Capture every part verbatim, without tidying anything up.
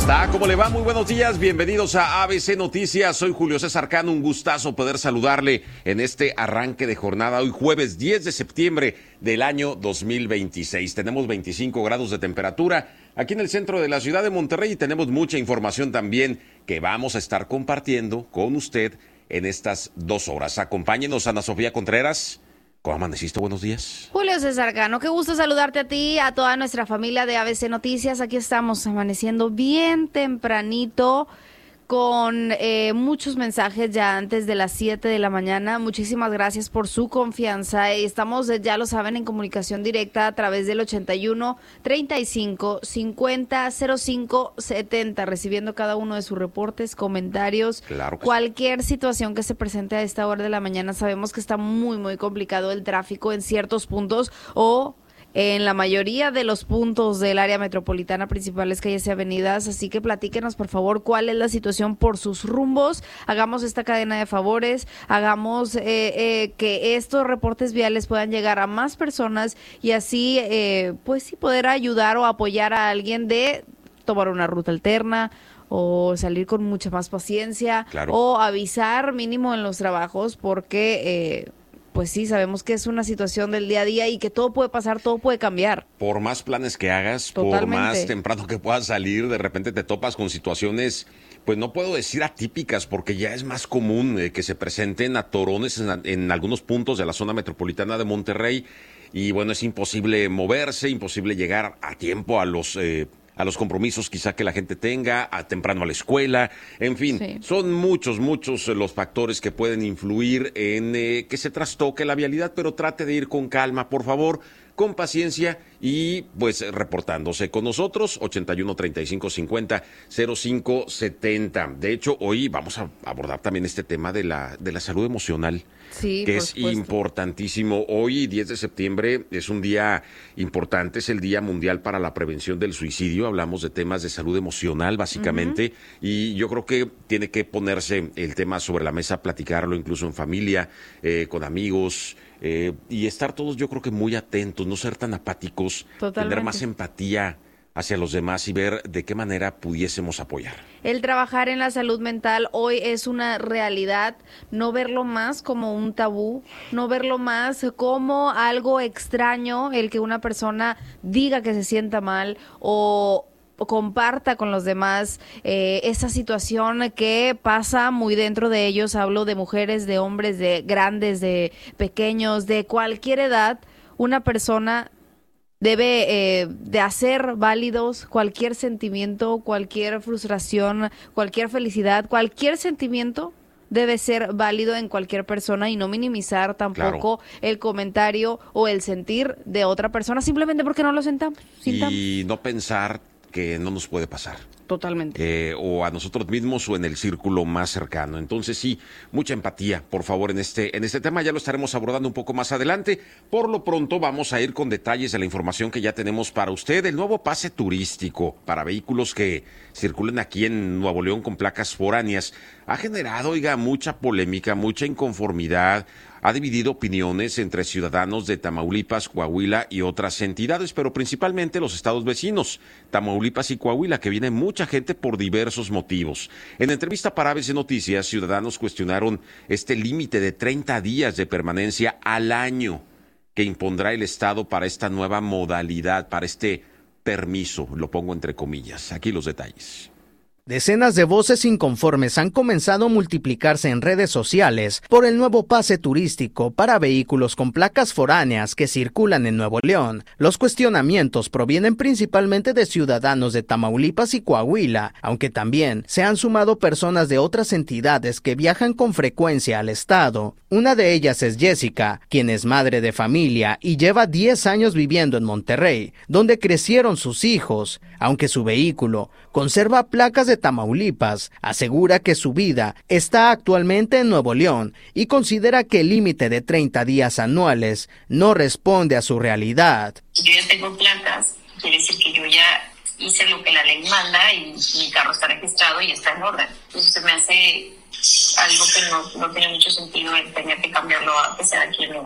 está? ¿Cómo le va? Muy buenos días, bienvenidos a A B C Noticias. Soy Julio César Cano, un gustazo poder saludarle en este arranque de jornada, hoy jueves diez de septiembre del año dos mil veintiséis. Tenemos veinticinco grados de temperatura aquí en el centro de la ciudad de Monterrey y tenemos mucha información también que vamos a estar compartiendo con usted en estas dos horas. Acompáñenos, Ana Sofía Contreras. ¿Cómo amaneciste? Buenos días. Julio César Cano, qué gusto saludarte a ti, a toda nuestra familia de A B C Noticias. Aquí estamos amaneciendo bien tempranito con eh, muchos mensajes ya antes de las siete de la mañana. Muchísimas gracias por su confianza. Estamos, ya lo saben, en comunicación directa a través del ochenta y uno, treinta y cinco, cincuenta, cero cinco, setenta, recibiendo cada uno de sus reportes, comentarios, claro que cualquier sí. situación que se presente a esta hora de la mañana. Sabemos que está muy, muy complicado el tráfico en ciertos puntos o en la mayoría de los puntos del área metropolitana, principales calles y avenidas, así que platíquenos por favor cuál es la situación por sus rumbos, hagamos esta cadena de favores, hagamos eh, eh, que estos reportes viales puedan llegar a más personas y así eh, pues sí poder ayudar o apoyar a alguien de tomar una ruta alterna o salir con mucha más paciencia, claro. o avisar mínimo en los trabajos porque eh, pues sí, sabemos que es una situación del día a día y que todo puede pasar, todo puede cambiar. Por más planes que hagas, Totalmente. Por más temprano que puedas salir, de repente te topas con situaciones, pues no puedo decir atípicas, porque ya es más común eh, que se presenten atorones en, en algunos puntos de la zona metropolitana de Monterrey. Y bueno, es imposible moverse, imposible llegar a tiempo a los eh, a los compromisos quizá que la gente tenga, a temprano a la escuela, en fin, sí. son muchos, muchos los factores que pueden influir en eh, que se trastoque la vialidad, pero trate de ir con calma, por favor, con paciencia y pues reportándose con nosotros, ochenta y uno, treinta y cinco, cincuenta, cero cinco, setenta. De hecho, hoy vamos a abordar también este tema de la, de la salud emocional. Sí, que por es supuesto. importantísimo. Hoy, diez de septiembre, es un día importante, es el Día Mundial para la Prevención del Suicidio. Hablamos de temas de salud emocional, básicamente, uh-huh. y yo creo que tiene que ponerse el tema sobre la mesa, platicarlo incluso en familia, eh, con amigos, eh, y estar todos, yo creo que muy atentos, no ser tan apáticos, Totalmente. Tener más empatía hacia los demás y ver de qué manera pudiésemos apoyar. El trabajar en la salud mental hoy es una realidad, no verlo más como un tabú, no verlo más como algo extraño, el que una persona diga que se sienta mal o, o comparta con los demás eh, esa situación que pasa muy dentro de ellos. Hablo de mujeres, de hombres, de grandes, de pequeños, de cualquier edad. Una persona debe eh, de hacer válidos cualquier sentimiento, cualquier frustración, cualquier felicidad, cualquier sentimiento debe ser válido en cualquier persona y no minimizar tampoco claro. el comentario o el sentir de otra persona simplemente porque no lo sentamos. sintamos. Y no pensar que no nos puede pasar. Totalmente. Eh, o a nosotros mismos o en el círculo más cercano. Entonces sí, mucha empatía, por favor, en este, en este tema. Ya lo estaremos abordando un poco más adelante. Por lo pronto vamos a ir con detalles de la información que ya tenemos para usted. El nuevo pase turístico para vehículos que circulen aquí en Nuevo León con placas foráneas ha generado, oiga, mucha polémica, mucha inconformidad. Ha dividido opiniones entre ciudadanos de Tamaulipas, Coahuila y otras entidades, pero principalmente los estados vecinos, Tamaulipas y Coahuila, que viene mucha gente por diversos motivos. En entrevista para A B C Noticias, ciudadanos cuestionaron este límite de treinta días de permanencia al año que impondrá el Estado para esta nueva modalidad, para este permiso, lo pongo entre comillas. Aquí los detalles. Decenas de voces inconformes han comenzado a multiplicarse en redes sociales por el nuevo pase turístico para vehículos con placas foráneas que circulan en Nuevo León. Los cuestionamientos provienen principalmente de ciudadanos de Tamaulipas y Coahuila, aunque también se han sumado personas de otras entidades que viajan con frecuencia al estado. Una de ellas es Jessica, quien es madre de familia y lleva diez años viviendo en Monterrey, donde crecieron sus hijos. Aunque su vehículo conserva placas de Tamaulipas, asegura que su vida está actualmente en Nuevo León y considera que el límite de treinta días anuales no responde a su realidad. Yo ya tengo placas, quiere decir que yo ya hice lo que la ley manda y mi carro está registrado y está en orden. Entonces se me hace algo que no, no tiene mucho sentido el tener que cambiarlo a que sea aquí en Nuevo León.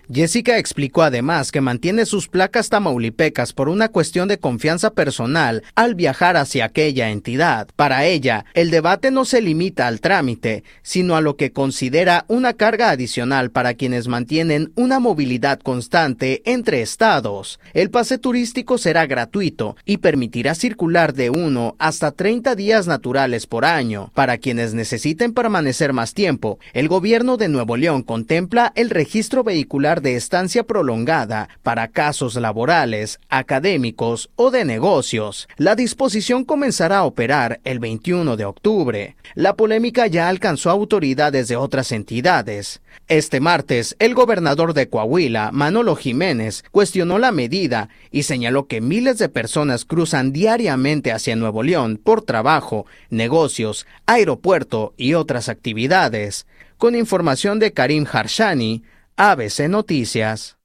Jessica explicó además que mantiene sus placas tamaulipecas por una cuestión de confianza personal al viajar hacia aquella entidad. Para ella, el debate no se limita al trámite, sino a lo que considera una carga adicional para quienes mantienen una movilidad constante entre estados. El pase turístico será gratuito y permitirá circular de uno hasta treinta días naturales por año. Para quienes necesiten permanecer más tiempo, el gobierno de Nuevo León contempla el registro vehicular de estancia prolongada para casos laborales, académicos o de negocios. La disposición comenzará a operar el veintiuno de octubre. La polémica ya alcanzó autoridades de otras entidades. Este martes, el gobernador de Coahuila, Manolo Jiménez, cuestionó la medida y señaló que miles de personas cruzan diariamente hacia Nuevo León por trabajo, negocios, aeropuerto y otras actividades. Con información de Karim Harshani, A B C Noticias.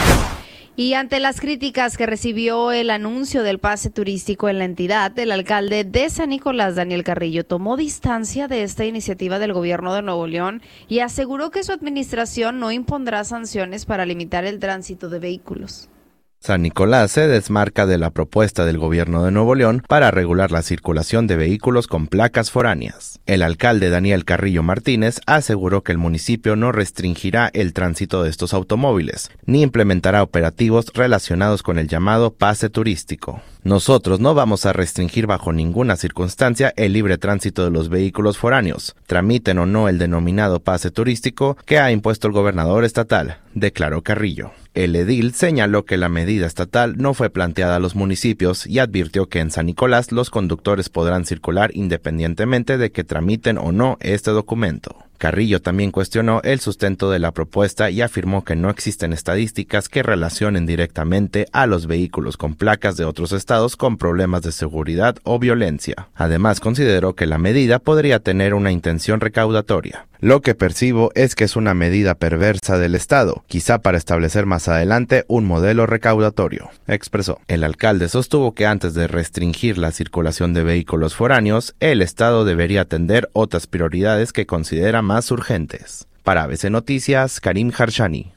Y ante las críticas que recibió el anuncio del pase turístico en la entidad, el alcalde de San Nicolás, Daniel Carrillo, tomó distancia de esta iniciativa del gobierno de Nuevo León y aseguró que su administración no impondrá sanciones para limitar el tránsito de vehículos. San Nicolás se desmarca de la propuesta del gobierno de Nuevo León para regular la circulación de vehículos con placas foráneas. El alcalde Daniel Carrillo Martínez aseguró que el municipio no restringirá el tránsito de estos automóviles, ni implementará operativos relacionados con el llamado pase turístico. Nosotros no vamos a restringir bajo ninguna circunstancia el libre tránsito de los vehículos foráneos, tramiten o no el denominado pase turístico que ha impuesto el gobernador estatal, declaró Carrillo. El edil señaló que la medida estatal no fue planteada a los municipios y advirtió que en San Nicolás los conductores podrán circular independientemente de que tramiten o no este documento. Carrillo también cuestionó el sustento de la propuesta y afirmó que no existen estadísticas que relacionen directamente a los vehículos con placas de otros estados con problemas de seguridad o violencia. Además, consideró que la medida podría tener una intención recaudatoria. Lo que percibo es que es una medida perversa del Estado, quizá para establecer más adelante un modelo recaudatorio, expresó. El alcalde sostuvo que antes de restringir la circulación de vehículos foráneos, el Estado debería atender otras prioridades que considera más urgentes. Para A B C Noticias, Karim Harshani.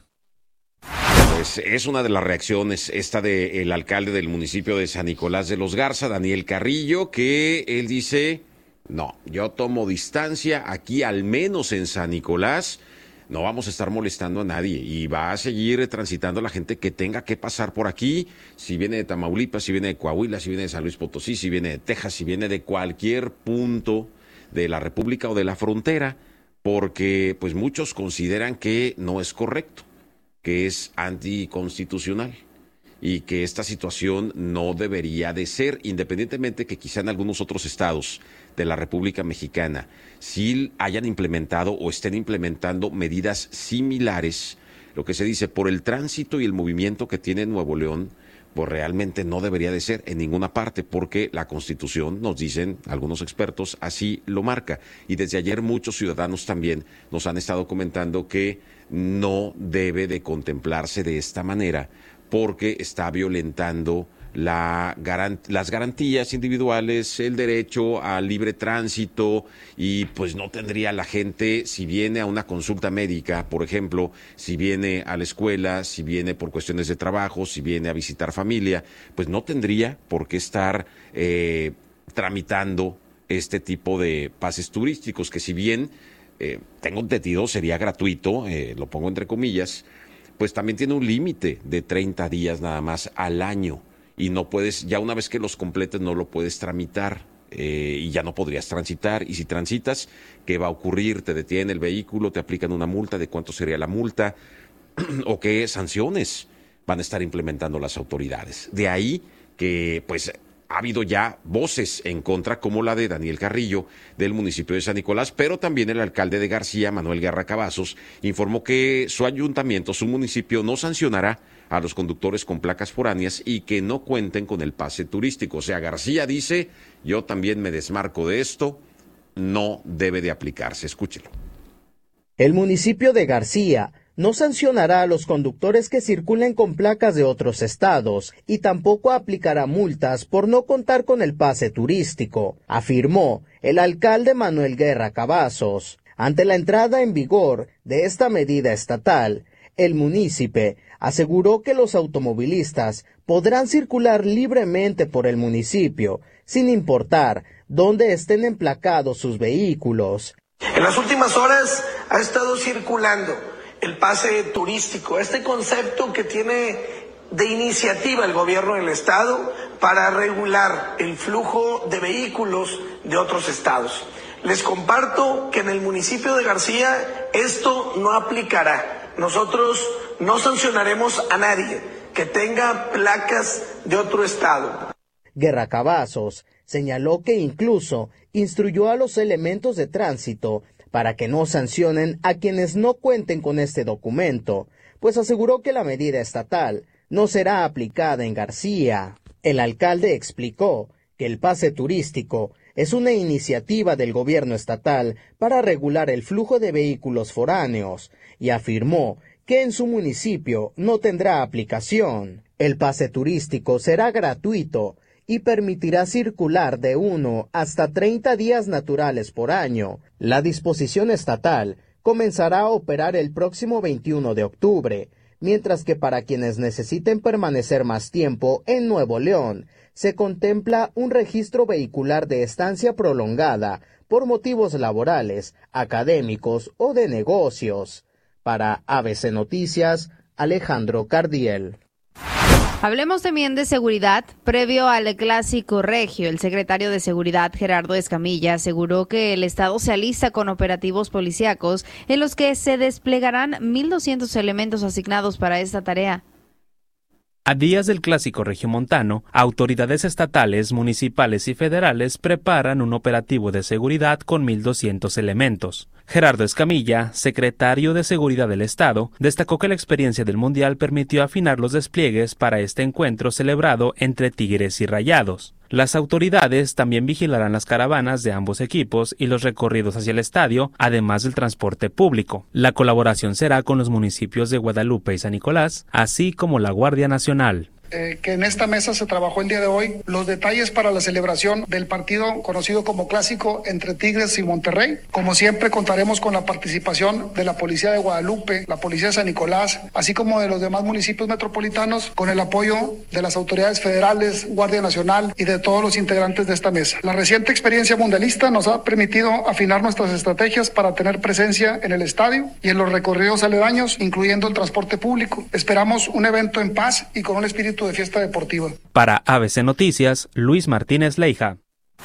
Pues es una de las reacciones esta del alcalde del municipio de San Nicolás de los Garza, Daniel Carrillo, que él dice, no, yo tomo distancia aquí, al menos en San Nicolás, no vamos a estar molestando a nadie y va a seguir transitando la gente que tenga que pasar por aquí, si viene de Tamaulipas, si viene de Coahuila, si viene de San Luis Potosí, si viene de Texas, si viene de cualquier punto de la República o de la frontera, porque pues muchos consideran que no es correcto, que es anticonstitucional y que esta situación no debería de ser, independientemente que quizá en algunos otros estados de la República Mexicana sí hayan implementado o estén implementando medidas similares, lo que se dice por el tránsito y el movimiento que tiene Nuevo León, pues realmente no debería de ser en ninguna parte, porque la Constitución, nos dicen algunos expertos, así lo marca. Y desde ayer muchos ciudadanos también nos han estado comentando que no debe de contemplarse de esta manera, porque está violentando la garan- las garantías individuales, el derecho al libre tránsito, y pues no tendría la gente, si viene a una consulta médica, por ejemplo, si viene a la escuela, si viene por cuestiones de trabajo, si viene a visitar familia, pues no tendría por qué estar eh, tramitando este tipo de pases turísticos, que si bien eh, tengo entendido sería gratuito, eh, lo pongo entre comillas, pues también tiene un límite de treinta días nada más al año. Y no puedes, ya una vez que los completes no lo puedes tramitar eh, y ya no podrías transitar. Y si transitas, ¿qué va a ocurrir? Te detiene el vehículo, te aplican una multa, ¿de cuánto sería la multa? ¿O qué sanciones van a estar implementando las autoridades? De ahí que pues ha habido ya voces en contra, como la de Daniel Carrillo del municipio de San Nicolás, pero también el alcalde de García, Manuel Guerra Cavazos, informó que su ayuntamiento, su municipio, no sancionará a los conductores con placas foráneas y que no cuenten con el pase turístico. O sea, García dice, yo también me desmarco de esto, no debe de aplicarse. Escúchelo. El municipio de García no sancionará a los conductores que circulen con placas de otros estados y tampoco aplicará multas por no contar con el pase turístico, afirmó el alcalde Manuel Guerra Cavazos. Ante la entrada en vigor de esta medida estatal, El munícipe aseguró que los automovilistas podrán circular libremente por el municipio, sin importar dónde estén emplacados sus vehículos. En las últimas horas ha estado circulando el pase turístico, este concepto que tiene de iniciativa el gobierno del estado para regular el flujo de vehículos de otros estados. Les comparto que en el municipio de García esto no aplicará. Nosotros no sancionaremos a nadie que tenga placas de otro estado. Guerra Cavazos señaló que incluso instruyó a los elementos de tránsito para que no sancionen a quienes no cuenten con este documento, pues aseguró que la medida estatal no será aplicada en García. El alcalde explicó que el pase turístico es una iniciativa del gobierno estatal para regular el flujo de vehículos foráneos y afirmó que en su municipio no tendrá aplicación. El pase turístico será gratuito y permitirá circular de uno hasta treinta días naturales por año. La disposición estatal comenzará a operar el próximo veintiuno de octubre, mientras que para quienes necesiten permanecer más tiempo en Nuevo León, se contempla un registro vehicular de estancia prolongada por motivos laborales, académicos o de negocios. Para A B C Noticias, Alejandro Cardiel. Hablemos también de seguridad. Previo al Clásico Regio, el secretario de Seguridad, Gerardo Escamilla, aseguró que el Estado se alista con operativos policíacos en los que se desplegarán mil doscientos elementos asignados para esta tarea. A días del Clásico Regiomontano, autoridades estatales, municipales y federales preparan un operativo de seguridad con mil doscientos elementos. Gerardo Escamilla, secretario de Seguridad del Estado, destacó que la experiencia del Mundial permitió afinar los despliegues para este encuentro celebrado entre Tigres y Rayados. Las autoridades también vigilarán las caravanas de ambos equipos y los recorridos hacia el estadio, además del transporte público. La colaboración será con los municipios de Guadalupe y San Nicolás, así como la Guardia Nacional. Eh, que en esta mesa se trabajó el día de hoy los detalles para la celebración del partido conocido como Clásico entre Tigres y Monterrey. Como siempre contaremos con la participación de la Policía de Guadalupe, la Policía de San Nicolás, así como de los demás municipios metropolitanos, con el apoyo de las autoridades federales, Guardia Nacional y de todos los integrantes de esta mesa. La reciente experiencia mundialista nos ha permitido afinar nuestras estrategias para tener presencia en el estadio y en los recorridos aledaños, incluyendo el transporte público. Esperamos un evento en paz y con un espíritu de fiesta deportiva. Para A B C Noticias, Luis Martínez Leija.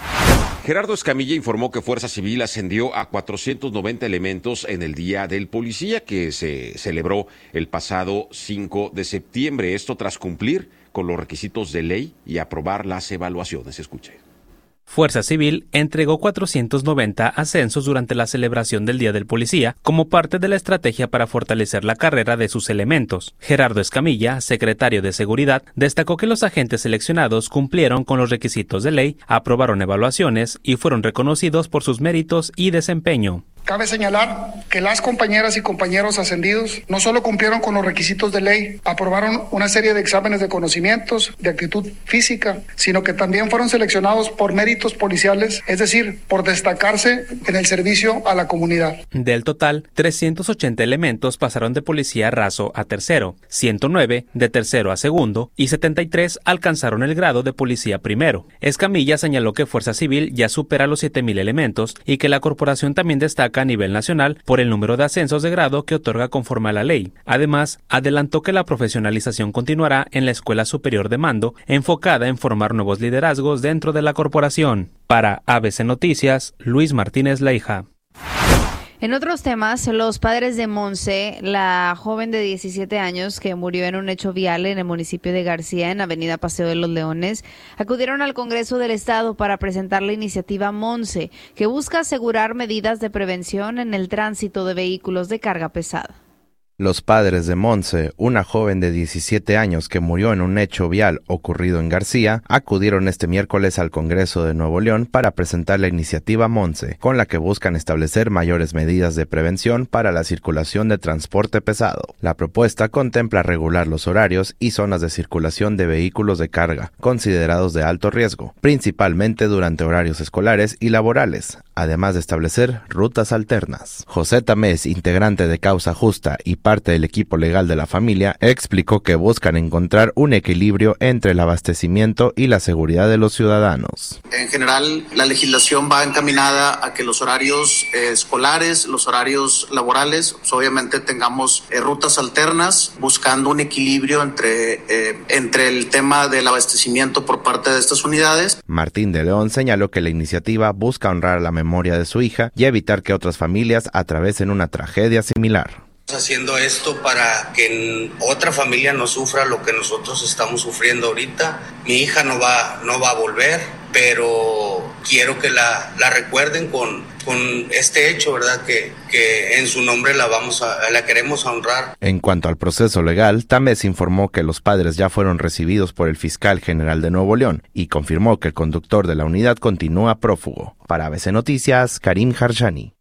Gerardo Escamilla informó que Fuerza Civil ascendió a cuatrocientos noventa elementos en el Día del Policía, que se celebró el pasado cinco de septiembre. Esto tras cumplir con los requisitos de ley y aprobar las evaluaciones. Escuche. Fuerza Civil entregó cuatrocientos noventa ascensos durante la celebración del Día del Policía como parte de la estrategia para fortalecer la carrera de sus elementos. Gerardo Escamilla, secretario de Seguridad, destacó que los agentes seleccionados cumplieron con los requisitos de ley, aprobaron evaluaciones y fueron reconocidos por sus méritos y desempeño. Cabe señalar que las compañeras y compañeros ascendidos no solo cumplieron con los requisitos de ley, aprobaron una serie de exámenes de conocimientos, de actitud física, sino que también fueron seleccionados por méritos policiales, es decir, por destacarse en el servicio a la comunidad. Del total, trescientos ochenta elementos pasaron de policía raso a tercero, ciento nueve de tercero a segundo y setenta y tres alcanzaron el grado de policía primero. Escamilla señaló que Fuerza Civil ya supera los siete mil elementos y que la corporación también destaca a nivel nacional por el número de ascensos de grado que otorga conforme a la ley. Además, adelantó que la profesionalización continuará en la Escuela Superior de Mando, enfocada en formar nuevos liderazgos dentro de la corporación. Para A B C Noticias, Luis Martínez Leija. En otros temas, los padres de Monse, la joven de diecisiete años que murió en un hecho vial en el municipio de García, en Avenida Paseo de los Leones, acudieron al Congreso del Estado para presentar la iniciativa Monse, que busca asegurar medidas de prevención en el tránsito de vehículos de carga pesada. Los padres de Monse, una joven de diecisiete años que murió en un hecho vial ocurrido en García, acudieron este miércoles al Congreso de Nuevo León para presentar la iniciativa Monse, con la que buscan establecer mayores medidas de prevención para la circulación de transporte pesado. La propuesta contempla regular los horarios y zonas de circulación de vehículos de carga, considerados de alto riesgo, principalmente durante horarios escolares y laborales, además de establecer rutas alternas. José Tamés, integrante de Causa Justa y parte del equipo legal de la familia, explicó que buscan encontrar un equilibrio entre el abastecimiento y la seguridad de los ciudadanos. En general, la legislación va encaminada a que los horarios eh, escolares, los horarios laborales, pues obviamente tengamos eh, rutas alternas, buscando un equilibrio entre, eh, entre el tema del abastecimiento por parte de estas unidades. Martín de León señaló que la iniciativa busca honrar la memoria de su hija y evitar que otras familias atravesen una tragedia similar. Haciendo esto para que otra familia no sufra lo que nosotros estamos sufriendo ahorita. Mi hija no va, no va a volver, pero quiero que la, la recuerden con, con este hecho, ¿verdad? Que, que en su nombre la vamos a, la queremos honrar. En cuanto al proceso legal, Tamés informó que los padres ya fueron recibidos por el fiscal general de Nuevo León y confirmó que el conductor de la unidad continúa prófugo. Para A B C Noticias, Karim Harjani.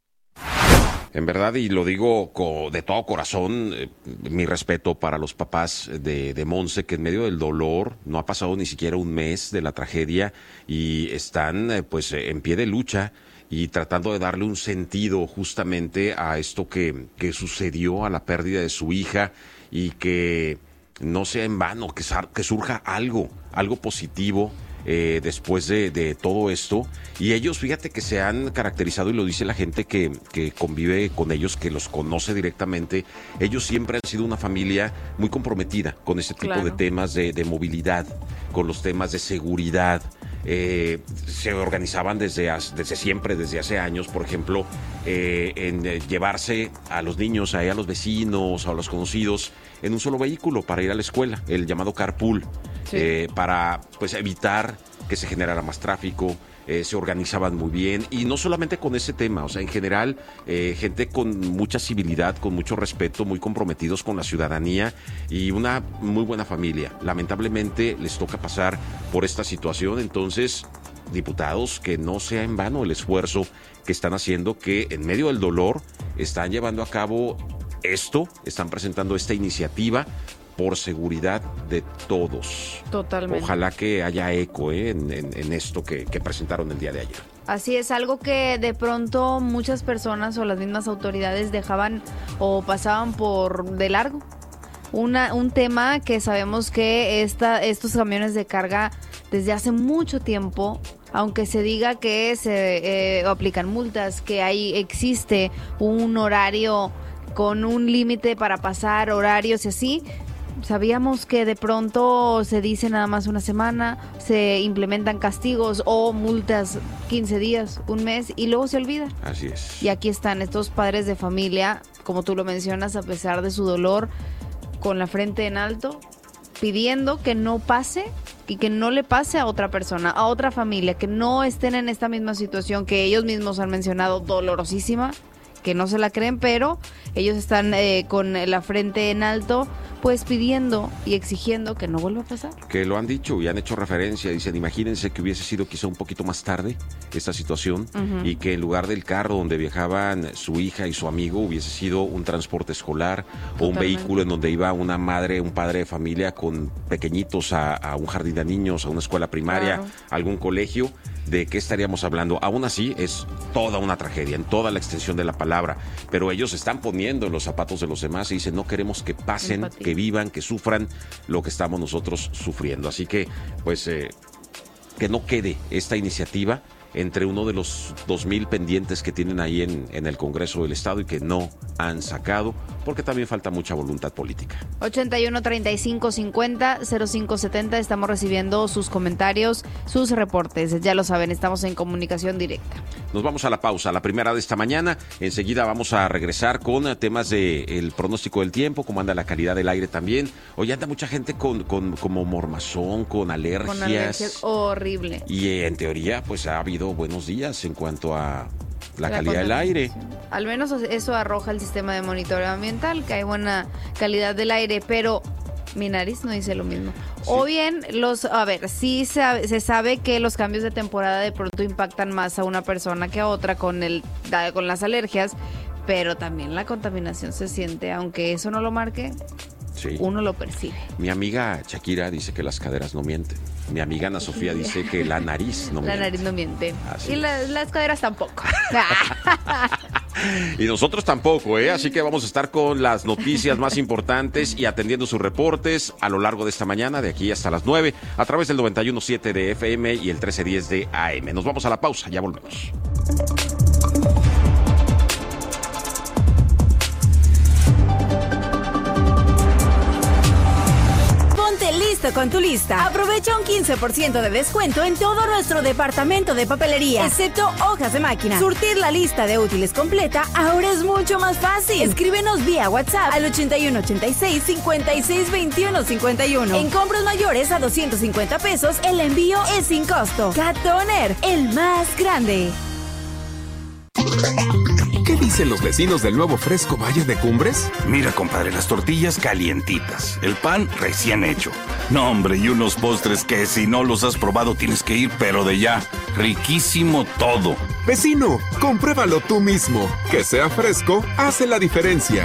En verdad, y lo digo de todo corazón, eh, mi respeto para los papás de, de Monse, que en medio del dolor, no ha pasado ni siquiera un mes de la tragedia y están eh, pues en pie de lucha y tratando de darle un sentido justamente a esto que, que sucedió, a la pérdida de su hija, y que no sea en vano, que, que surja algo, algo positivo Eh, después de, de todo esto. Y ellos, fíjate que se han caracterizado, y lo dice la gente que, que convive con ellos, que los conoce directamente, ellos siempre han sido una familia muy comprometida con este tipo claro. de temas de, de movilidad, con los temas de seguridad. Eh, se organizaban desde, desde siempre, desde hace años, por ejemplo, eh, en eh, llevarse a los niños, a, a los vecinos, a los conocidos, en un solo vehículo para ir a la escuela, el llamado carpool, sí. eh, para pues evitar que se generara más tráfico. Eh, se organizaban muy bien, y no solamente con ese tema, o sea, en general, eh, gente con mucha civilidad, con mucho respeto, muy comprometidos con la ciudadanía y una muy buena familia. Lamentablemente les toca pasar por esta situación, entonces, diputados, que no sea en vano el esfuerzo que están haciendo, que en medio del dolor están llevando a cabo esto, están presentando esta iniciativa por seguridad de todos. Totalmente. Ojalá que haya eco eh, en, en, en esto que, que presentaron el día de ayer. Así es, algo que de pronto muchas personas o las mismas autoridades dejaban o pasaban por de largo. Una, un tema que sabemos que esta, estos camiones de carga desde hace mucho tiempo, aunque se diga que se eh, aplican multas, que ahí existe un horario con un límite para pasar horarios y así, sabíamos que de pronto se dice nada más una semana, se implementan castigos o multas quince días, un mes, y luego se olvida. Así es. Y aquí están estos padres de familia, como tú lo mencionas, a pesar de su dolor, con la frente en alto, pidiendo que no pase y que no le pase a otra persona, a otra familia, que no estén en esta misma situación que ellos mismos han mencionado, dolorosísima, que no se la creen, pero ellos están eh, con la frente en alto, pues pidiendo y exigiendo que no vuelva a pasar. Que lo han dicho y han hecho referencia, dicen, imagínense que hubiese sido quizá un poquito más tarde esta situación, uh-huh. y que en lugar del carro donde viajaban su hija y su amigo hubiese sido un transporte escolar. Totalmente. O un vehículo en donde iba una madre, un padre de familia con pequeñitos a, a un jardín de niños, a una escuela primaria, claro. algún colegio. ¿De qué estaríamos hablando? Aún así, es toda una tragedia, en toda la extensión de la palabra, pero ellos están poniendo en los zapatos de los demás y dicen, no queremos que pasen, Empatía. que vivan, que sufran lo que estamos nosotros sufriendo. Así que, pues, eh, que no quede esta iniciativa entre uno de los dos mil pendientes que tienen ahí en, en el Congreso del Estado y que no han sacado, porque también falta mucha voluntad política. ochenta y uno, treinta y cinco, cincuenta, cero cinco setenta, estamos recibiendo sus comentarios, sus reportes, ya lo saben, estamos en comunicación directa. Nos vamos a la pausa, la primera de esta mañana, enseguida vamos a regresar con temas del pronóstico del tiempo, cómo anda la calidad del aire también. Hoy anda mucha gente con, con como mormazón, con alergias. Con alergias, horrible. Y eh, en teoría, pues ha habido buenos días en cuanto a la, la calidad del aire. Al menos eso arroja el sistema de monitoreo ambiental, que hay buena calidad del aire, pero mi nariz no dice lo mismo. Sí. O bien, los, a ver, sí se, se sabe que los cambios de temporada de pronto impactan más a una persona que a otra con, el, con las alergias, pero también la contaminación se siente, aunque eso no lo marque. Sí. Uno lo percibe. Mi amiga Shakira dice que las caderas no mienten. Mi amiga Ana Sofía dice que la nariz no la miente. La nariz no miente. Así y la, las caderas tampoco. Y nosotros tampoco, ¿eh? Así que vamos a estar con las noticias más importantes y atendiendo sus reportes a lo largo de esta mañana, de aquí hasta las nueve, a través del noventa y uno punto siete de F M y el trece diez de A M. Nos vamos a la pausa, ya volvemos. Listo con tu lista. Aprovecha un quince por ciento de descuento en todo nuestro departamento de papelería, excepto hojas de máquina. Surtir la lista de útiles completa ahora es mucho más fácil. Escríbenos vía WhatsApp al ochenta y uno ochenta y seis cincuenta y seis veintiuno cincuenta y uno. En compras mayores a doscientos cincuenta pesos, el envío es sin costo. Cat Toner, el más grande. ¿Qué dicen los vecinos del nuevo Fresco Valle de Cumbres? Mira, compadre, las tortillas calientitas, el pan recién hecho. No, hombre, y unos postres que si no los has probado tienes que ir, pero de ya. Riquísimo todo. Vecino, compruébalo tú mismo. Que sea fresco, hace la diferencia.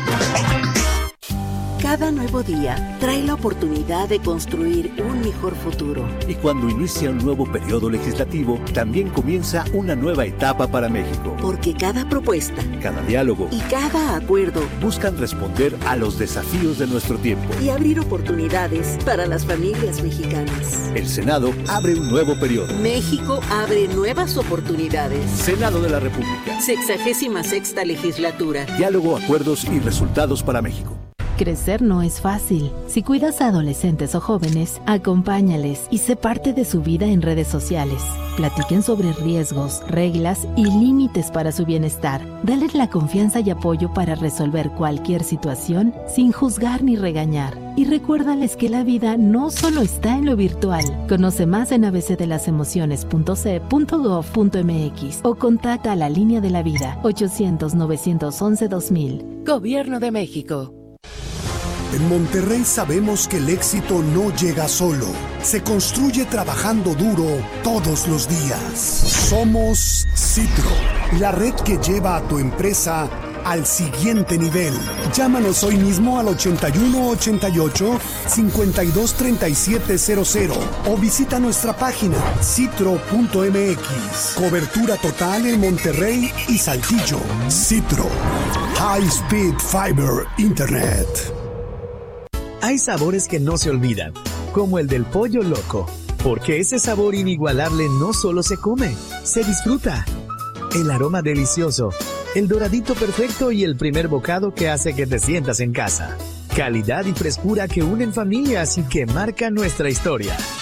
Cada nuevo día trae la oportunidad de construir un mejor futuro. Y cuando inicia un nuevo periodo legislativo, también comienza una nueva etapa para México. Porque cada propuesta, cada diálogo y cada acuerdo buscan responder a los desafíos de nuestro tiempo y abrir oportunidades para las familias mexicanas. El Senado abre un nuevo periodo. México abre nuevas oportunidades. Senado de la República. Sexagésima sexta legislatura. Diálogo, acuerdos y resultados para México. Crecer no es fácil. Si cuidas a adolescentes o jóvenes, acompáñales y sé parte de su vida en redes sociales. Platiquen sobre riesgos, reglas y límites para su bienestar. Dales la confianza y apoyo para resolver cualquier situación sin juzgar ni regañar. Y recuérdales que la vida no solo está en lo virtual. Conoce más en a b c de las emociones punto c punto gov punto m x o contacta a la Línea de la Vida ochocientos, novecientos once, dos mil. Gobierno de México. En Monterrey sabemos que el éxito no llega solo, se construye trabajando duro todos los días. Somos Citro, la red que lleva a tu empresa al siguiente nivel. Llámanos hoy mismo al ochenta y uno ochenta y ocho, cincuenta y dos treinta y siete cero cero o visita nuestra página citro punto m x. Cobertura total en Monterrey y Saltillo. Citro, High Speed Fiber Internet. Hay sabores que no se olvidan, como el del pollo loco, porque ese sabor inigualable no solo se come, se disfruta. El aroma delicioso, el doradito perfecto y el primer bocado que hace que te sientas en casa. Calidad y frescura que unen familias y que marcan nuestra historia.